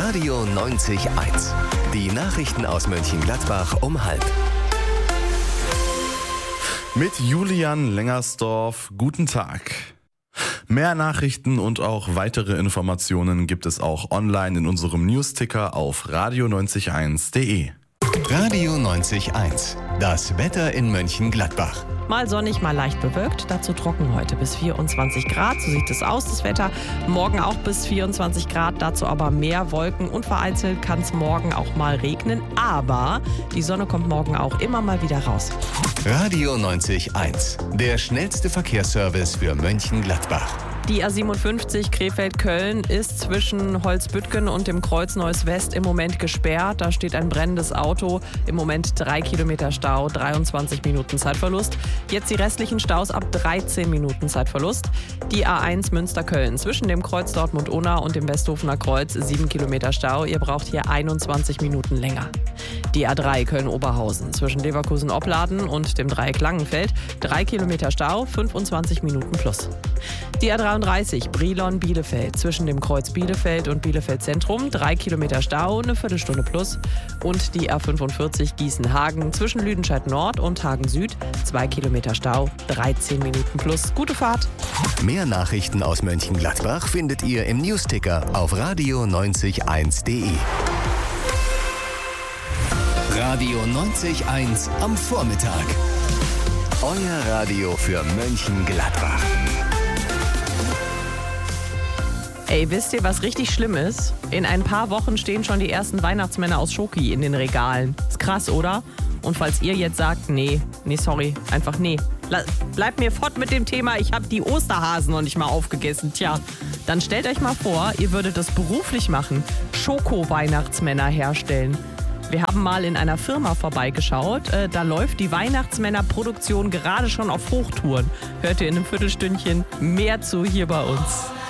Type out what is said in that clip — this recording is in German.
Radio 90.1. Die Nachrichten aus Mönchengladbach um 12:30. Mit Julian Lengersdorf, guten Tag. Mehr Nachrichten und auch weitere Informationen gibt es auch online in unserem Newsticker auf radio901.de. Radio 90.1. Das Wetter in Mönchengladbach. Mal sonnig, mal leicht bewölkt, dazu trocken heute bis 24 Grad, so sieht es aus, das Wetter. Morgen auch bis 24 Grad, dazu aber mehr Wolken und vereinzelt kann es morgen auch mal regnen, aber die Sonne kommt morgen auch immer mal wieder raus. Radio 90.1. Der schnellste Verkehrsservice für Mönchengladbach. Die A57 Krefeld-Köln ist zwischen Holzbüttgen und dem Kreuz Neuss West im Moment gesperrt. Da steht ein brennendes Auto. Im Moment 3 Kilometer Stau, 23 Minuten Zeitverlust. Jetzt die restlichen Staus ab 13 Minuten Zeitverlust. Die A1 Münster-Köln zwischen dem Kreuz Dortmund-Unna und dem Westhofener Kreuz 7 Kilometer Stau. Ihr braucht hier 21 Minuten länger. Die A3 Köln-Oberhausen zwischen Leverkusen-Opladen und dem Dreieck Langenfeld 3 Kilometer Stau, 25 Minuten plus. Die A33 Brilon-Bielefeld zwischen dem Kreuz Bielefeld und Bielefeld Zentrum 3 Kilometer Stau, eine Viertelstunde plus. Und die A45 Gießen-Hagen zwischen Lüdenscheid Nord und Hagen Süd 2 Kilometer Stau, 13 Minuten plus. Gute Fahrt! Mehr Nachrichten aus Mönchengladbach findet ihr im Newsticker auf radio901.de. Radio 90.1 am Vormittag. Euer Radio für Mönchengladbach. Ey, wisst ihr, was richtig schlimm ist? In ein paar Wochen stehen schon die ersten Weihnachtsmänner aus Schoki in den Regalen. Ist krass, oder? Und falls ihr jetzt sagt, nee, sorry, einfach nee. Bleibt mir fort mit dem Thema, ich habe die Osterhasen noch nicht mal aufgegessen. Tja, dann stellt euch mal vor, ihr würdet das beruflich machen. Schoko-Weihnachtsmänner herstellen. Wir haben mal in einer Firma vorbeigeschaut. Da läuft die Weihnachtsmännerproduktion gerade schon auf Hochtouren. Hört ihr in einem Viertelstündchen mehr zu hier bei uns.